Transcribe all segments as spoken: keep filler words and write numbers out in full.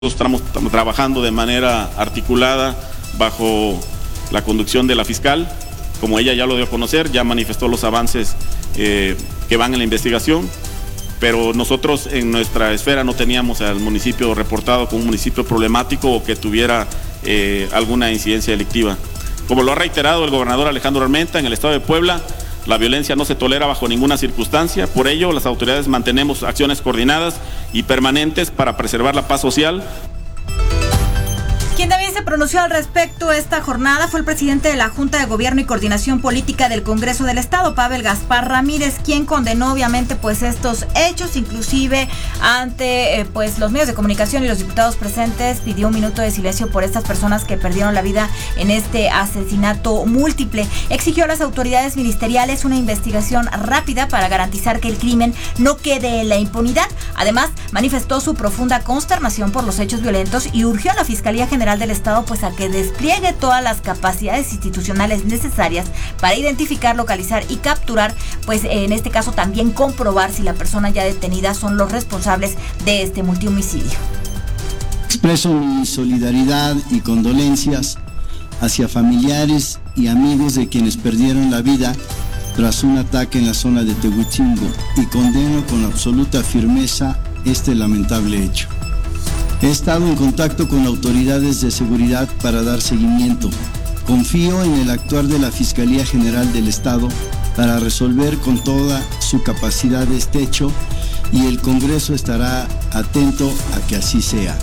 Estamos, estamos trabajando de manera articulada bajo la conducción de la fiscal. Como ella ya lo dio a conocer, ya manifestó los avances eh, que van en la investigación, pero nosotros en nuestra esfera no teníamos al municipio reportado como un municipio problemático o que tuviera eh, alguna incidencia delictiva. Como lo ha reiterado el gobernador Alejandro Armenta, en el estado de Puebla la violencia no se tolera bajo ninguna circunstancia. Por ello, las autoridades mantenemos acciones coordinadas y permanentes para preservar la paz social. Quien también se pronunció al respecto esta jornada fue el presidente de la Junta de Gobierno y Coordinación Política del Congreso del Estado, Pavel Gaspar Ramírez, quien condenó obviamente pues estos hechos, inclusive ante eh, pues los medios de comunicación y los diputados presentes, pidió un minuto de silencio por estas personas que perdieron la vida en este asesinato múltiple. Exigió a las autoridades ministeriales una investigación rápida para garantizar que el crimen no quede en la impunidad. Además, manifestó su profunda consternación por los hechos violentos y urgió a la Fiscalía General del Estado pues a que despliegue todas las capacidades institucionales necesarias para identificar, localizar y capturar, pues en este caso también comprobar si la persona ya detenida son los responsables de este multihomicidio. Expreso mi solidaridad y condolencias hacia familiares y amigos de quienes perdieron la vida tras un ataque en la zona de Tehuitzingo y condeno con absoluta firmeza este lamentable hecho. He estado en contacto con autoridades de seguridad para dar seguimiento. Confío en el actuar de la Fiscalía General del Estado para resolver con toda su capacidad este hecho y el Congreso estará atento a que así sea.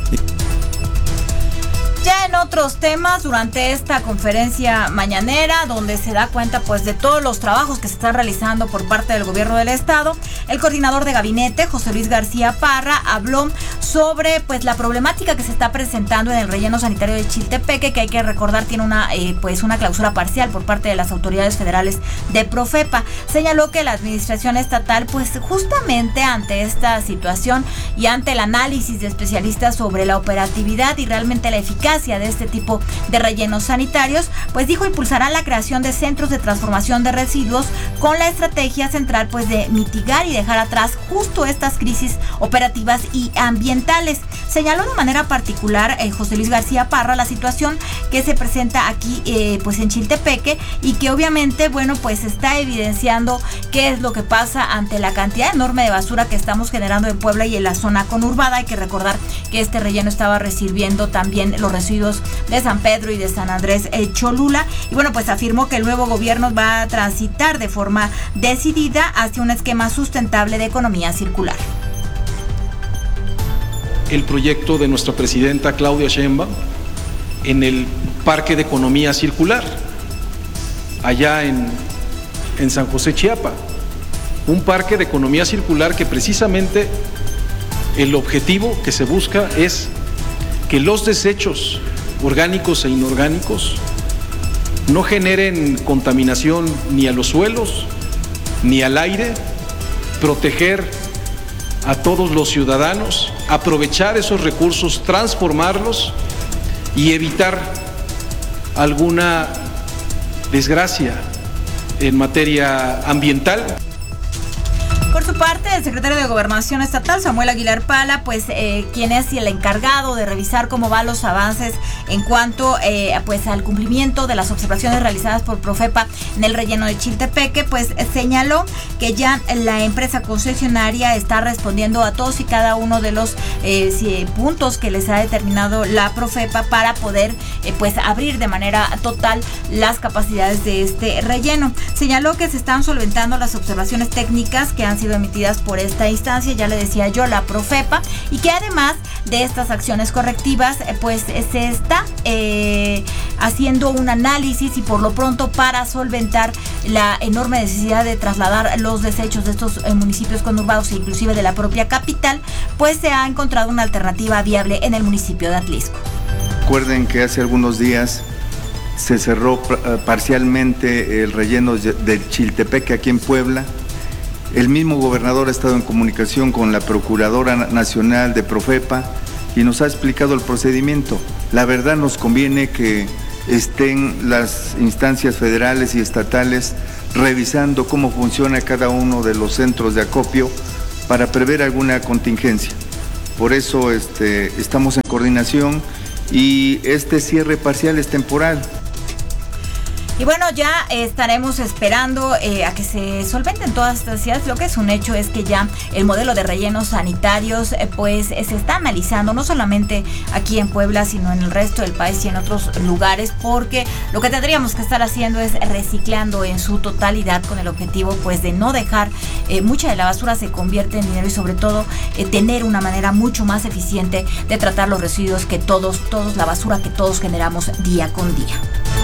Ya en otros temas, durante esta conferencia mañanera, donde se da cuenta pues de todos los trabajos que se están realizando por parte del gobierno del estado, el coordinador de gabinete, José Luis García Parra, habló sobre pues la problemática que se está presentando en el relleno sanitario de Chiltepeque, que hay que recordar tiene una eh, pues una clausura parcial por parte de las autoridades federales de Profepa. Señaló que la administración estatal pues justamente ante esta situación y ante el análisis de especialistas sobre la operatividad y realmente la eficacia de este tipo de rellenos sanitarios, pues dijo impulsará la creación de centros de transformación de residuos con la estrategia central pues de mitigar y dejar atrás justo estas crisis operativas y ambientales. Señaló de manera particular eh, José Luis García Parra la situación que se presenta aquí eh, pues en Chiltepeque y que obviamente bueno pues está evidenciando qué es lo que pasa ante la cantidad enorme de basura que estamos generando en Puebla y en la zona conurbada. Hay que recordar que este relleno estaba recibiendo también los residuos de San Pedro y de San Andrés eh, Cholula, y bueno pues afirmó que el nuevo gobierno va a transitar de forma decidida hacia un esquema sustentable de economía circular. El proyecto de nuestra presidenta Claudia Sheinbaum en el Parque de Economía Circular allá en, en San José, Chiapa, un parque de economía circular que precisamente el objetivo que se busca es que los desechos orgánicos e inorgánicos no generen contaminación ni a los suelos ni al aire, proteger a todos los ciudadanos, aprovechar esos recursos, transformarlos y evitar alguna desgracia en materia ambiental. Por su parte, el secretario de Gobernación Estatal, Samuel Aguilar Pala, pues eh, quien es el encargado de revisar cómo van los avances en cuanto eh, pues al cumplimiento de las observaciones realizadas por Profepa en el relleno de Chiltepeque, pues señaló que ya la empresa concesionaria está respondiendo a todos y cada uno de los eh, puntos que les ha determinado la Profepa para poder eh, pues abrir de manera total las capacidades de este relleno. Señaló que se están solventando las observaciones técnicas que han sido emitidas por esta instancia, ya le decía yo, la Profepa, y que además de estas acciones correctivas eh, pues se está eh, haciendo un análisis y por lo pronto para solventar la enorme necesidad de trasladar los desechos de estos eh, municipios conurbados e inclusive de la propia capital, pues se ha encontrado una alternativa viable en el municipio de Atlisco. Recuerden que hace algunos días se cerró parcialmente el relleno de Chiltepeque aquí en Puebla. El mismo gobernador ha estado en comunicación con la Procuradora Nacional de Profepa y nos ha explicado el procedimiento. La verdad nos conviene que estén las instancias federales y estatales revisando cómo funciona cada uno de los centros de acopio para prever alguna contingencia. Por eso este, estamos en coordinación y este cierre parcial es temporal. Y bueno, ya estaremos esperando eh, a que se solventen todas estas necesidades. Lo que es un hecho es que ya el modelo de rellenos sanitarios eh, pues eh, se está analizando no solamente aquí en Puebla, sino en el resto del país y en otros lugares, porque lo que tendríamos que estar haciendo es reciclando en su totalidad con el objetivo pues de no dejar eh, mucha de la basura se convierte en dinero y sobre todo eh, tener una manera mucho más eficiente de tratar los residuos que todos, todos la basura que todos generamos día con día.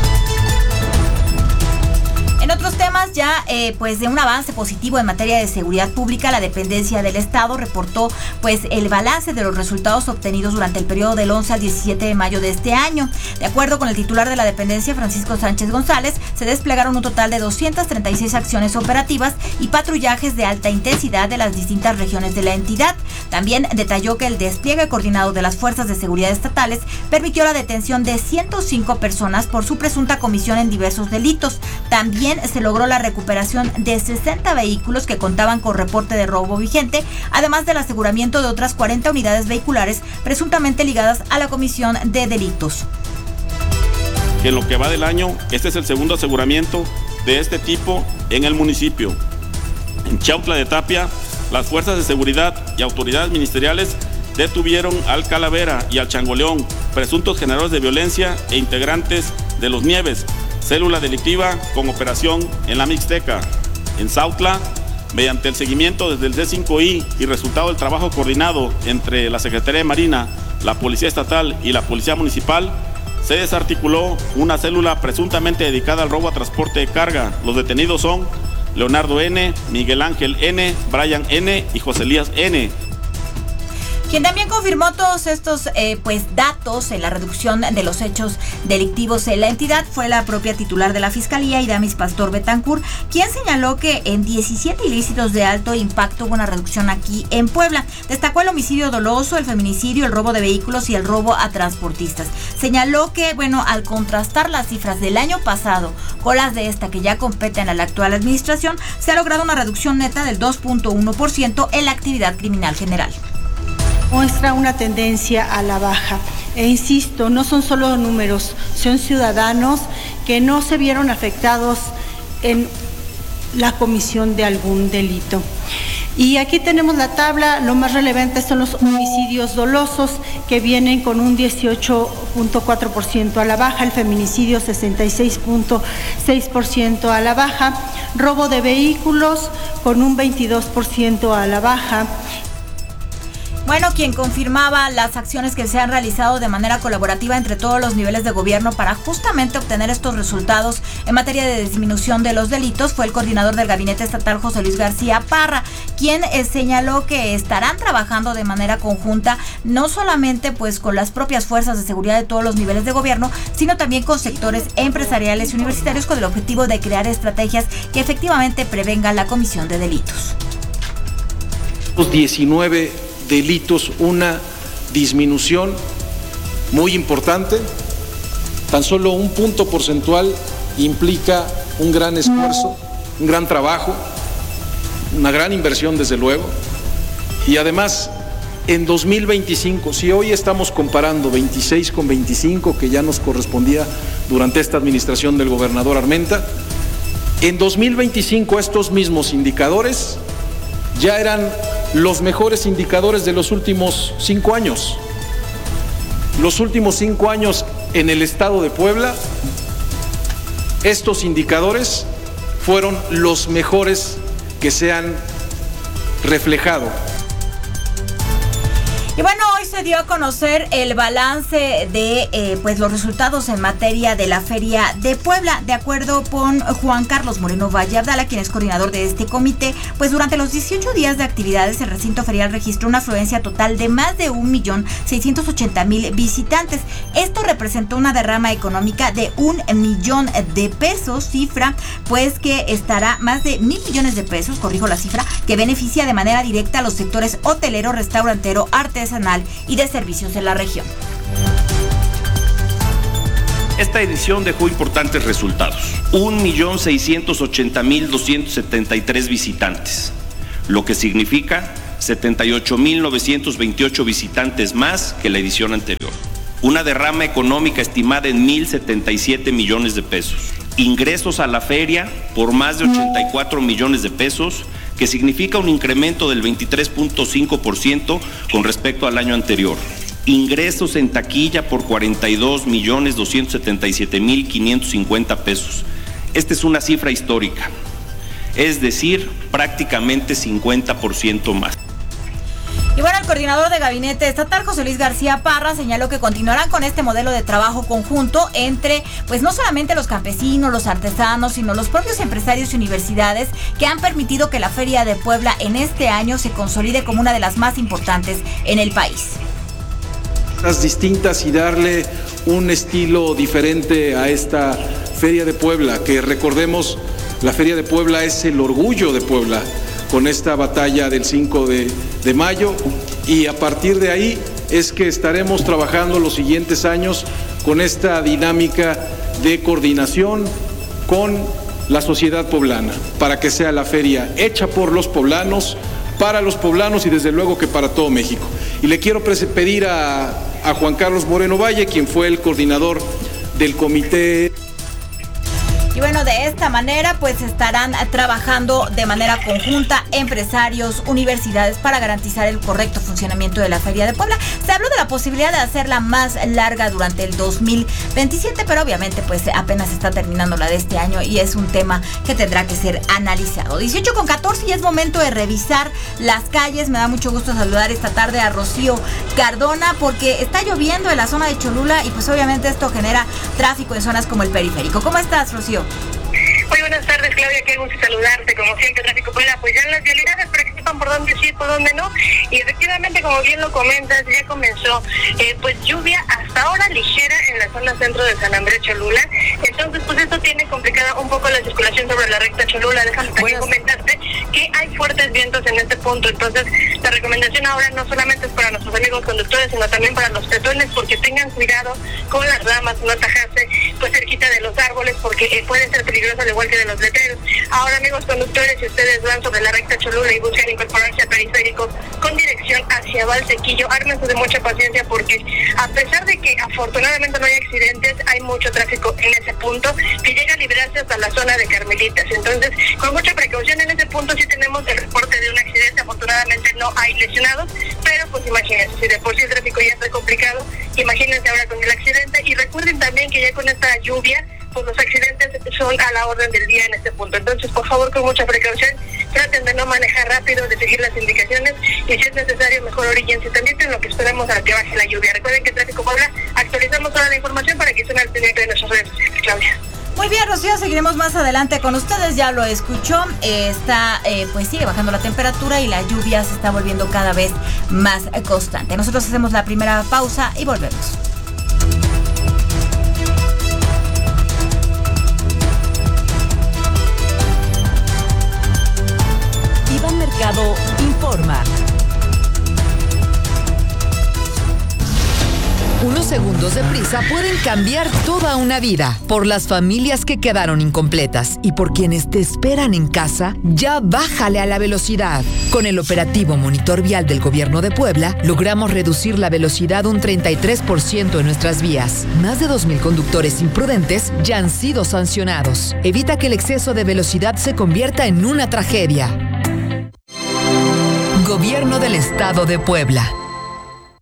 En otros temas ya eh, pues de un avance positivo en materia de seguridad pública, la dependencia del Estado reportó pues el balance de los resultados obtenidos durante el periodo del once al diecisiete de mayo de este año. De acuerdo con el titular de la dependencia, Francisco Sánchez González, se desplegaron un total de doscientas treinta y seis acciones operativas y patrullajes de alta intensidad de las distintas regiones de la entidad. También detalló que el despliegue coordinado de las fuerzas de seguridad estatales permitió la detención de ciento cinco personas por su presunta comisión en diversos delitos. También se logró la recuperación de sesenta vehículos que contaban con reporte de robo vigente, además del aseguramiento de otras cuarenta unidades vehiculares presuntamente ligadas a la comisión de delitos. En lo que va del año, este es el segundo aseguramiento de este tipo en el municipio. En Chautla de Tapia, las fuerzas de seguridad y autoridades ministeriales detuvieron al Calavera y al Changoleón, presuntos generadores de violencia e integrantes de los Nieves, célula delictiva con operación en la Mixteca. En Zautla, mediante el seguimiento desde el C cinco I y resultado del trabajo coordinado entre la Secretaría de Marina, la Policía Estatal y la Policía Municipal, se desarticuló una célula presuntamente dedicada al robo a transporte de carga. Los detenidos son Leonardo N., Miguel Ángel N., Brian N. y José Elías N. Quien también confirmó todos estos eh, pues datos en la reducción de los hechos delictivos en la entidad fue la propia titular de la Fiscalía, Idamis Pastor Betancourt, quien señaló que en diecisiete ilícitos de alto impacto hubo una reducción aquí en Puebla. Destacó el homicidio doloso, el feminicidio, el robo de vehículos y el robo a transportistas. Señaló que, bueno, al contrastar las cifras del año pasado con las de esta que ya competen a la actual administración, se ha logrado una reducción neta del dos punto uno por ciento en la actividad criminal general. Muestra una tendencia a la baja. E insisto, no son solo números, son ciudadanos que no se vieron afectados en la comisión de algún delito. Y aquí tenemos la tabla, lo más relevante son los homicidios dolosos que vienen con un dieciocho punto cuatro por ciento a la baja, el feminicidio sesenta y seis punto seis por ciento a la baja, robo de vehículos con un veintidós por ciento a la baja. Bueno, quien confirmaba las acciones que se han realizado de manera colaborativa entre todos los niveles de gobierno para justamente obtener estos resultados en materia de disminución de los delitos fue el coordinador del Gabinete Estatal, José Luis García Parra, quien eh, señaló que estarán trabajando de manera conjunta, no solamente pues con las propias fuerzas de seguridad de todos los niveles de gobierno, sino también con sectores empresariales y universitarios con el objetivo de crear estrategias que efectivamente prevengan la comisión de delitos. Los diecinueve delitos, una disminución muy importante. Tan solo un punto porcentual implica un gran esfuerzo, un gran trabajo, una gran inversión desde luego. Y además, en dos mil veinticinco, si hoy estamos comparando veintiséis con veinticinco, que ya nos correspondía durante esta administración del gobernador Armenta, en dos mil veinticinco estos mismos indicadores ya eran los mejores indicadores de los últimos cinco años. Los últimos cinco años en el estado de Puebla, estos indicadores fueron los mejores que se han reflejado. Y bueno, hoy se dio a conocer el balance de eh, pues los resultados en materia de la Feria de Puebla. De acuerdo con Juan Carlos Moreno Valle Abdala, quien es coordinador de este comité, pues durante los dieciocho días de actividades el recinto ferial registró una afluencia total de más de un millón seiscientos ochenta mil visitantes. Esto representó una derrama económica de un millón de pesos, cifra pues que estará más de mil millones de pesos, corrijo la cifra, que beneficia de manera directa a los sectores hotelero, restaurantero, artesanal y de servicios en la región. Esta edición dejó importantes resultados. un millón seiscientos ochenta mil doscientos setenta y tres visitantes, lo que significa setenta y ocho mil novecientos veintiocho visitantes más que la edición anterior. Una derrama económica estimada en mil setenta y siete millones de pesos. Ingresos a la feria por más de ochenta y cuatro millones de pesos, que significa un incremento del veintitrés punto cinco por ciento con respecto al año anterior. Ingresos en taquilla por cuarenta y dos millones doscientos setenta y siete mil quinientos cincuenta pesos. Esta es una cifra histórica, es decir, prácticamente cincuenta por ciento más. Y bueno, el coordinador de gabinete estatal, José Luis García Parra, señaló que continuarán con este modelo de trabajo conjunto entre, pues no solamente los campesinos, los artesanos, sino los propios empresarios y universidades que han permitido que la Feria de Puebla en este año se consolide como una de las más importantes en el país. Las distintas y darle un estilo diferente a esta Feria de Puebla, que recordemos, la Feria de Puebla es el orgullo de Puebla, con esta batalla del cinco de mayo, y a partir de ahí es que estaremos trabajando los siguientes años con esta dinámica de coordinación con la sociedad poblana, para que sea la feria hecha por los poblanos, para los poblanos y desde luego que para todo México. Y le quiero pedir a, a Juan Carlos Moreno Valle, quien fue el coordinador del comité. Y bueno, de esta manera pues estarán trabajando de manera conjunta empresarios, universidades para garantizar el correcto funcionamiento de la Feria de Puebla. Se habló de la posibilidad de hacerla más larga durante el dos mil veintisiete, pero obviamente pues apenas está terminando la de este año y es un tema que tendrá que ser analizado. dieciocho con catorce y es momento de revisar las calles. Me da mucho gusto saludar esta tarde a Rocío Cardona porque está lloviendo en la zona de Cholula y pues obviamente esto genera tráfico en zonas como el periférico. ¿Cómo estás, Rocío? Muy buenas tardes, Claudia, qué gusto saludarte. Como siempre, Tráfico Puebla, pues ya en las vialidades participan por dónde sí, por dónde no. Y efectivamente, como bien lo comentas, ya comenzó eh, pues lluvia hasta ahora ligera en la zona centro de San Andrés Cholula. Entonces, pues esto tiene complicada un poco la circulación sobre la recta Cholula. Déjame también comentarte que hay fuertes vientos en este punto. Entonces, la recomendación ahora no solamente es para nuestros amigos conductores, sino también para los peatones, porque tengan cuidado con las ramas, no atajarse pues cerquita de los árboles, porque eh, puede ser peligroso al igual que de los letreros. Ahora, amigos conductores, si ustedes van sobre la recta Cholula y buscan incorporarse a periféricos con dirección hacia Valsequillo, ármense de mucha paciencia porque a pesar de que afortunadamente no hay accidentes, hay mucho tráfico en ese punto que llega a librarse hasta la zona de Carmelitas. Entonces, con mucha precaución en ese punto sí tenemos el reporte de un accidente. Afortunadamente no hay lesionados, pero pues imagínense, si de por sí el tráfico ya está complicado, imagínense ahora con el accidente. Y recuerden también que ya con esta lluvia, pues los accidentes son a la orden del día en este punto. Entonces, por favor, con mucha precaución, traten de no manejar rápido, de seguir las indicaciones y si es necesario, mejor oríllense también en lo que esperamos a que baje la lluvia. Recuerden que Tráfico Puebla actualizamos toda la información para que estén al pendiente de nuestras redes sociales, Claudia. Muy bien, Rocío, seguiremos más adelante con ustedes, ya lo escuchó, eh, está, eh, pues sigue bajando la temperatura y la lluvia se está volviendo cada vez más constante. Nosotros hacemos la primera pausa y volvemos. Iván Mercado informa. Unos segundos de prisa pueden cambiar toda una vida. Por las familias que quedaron incompletas y por quienes te esperan en casa, ya bájale a la velocidad. Con el operativo Monitor Vial del Gobierno de Puebla, logramos reducir la velocidad un treinta y tres por ciento en nuestras vías. Más de dos mil conductores imprudentes ya han sido sancionados. Evita que el exceso de velocidad se convierta en una tragedia. Gobierno del Estado de Puebla.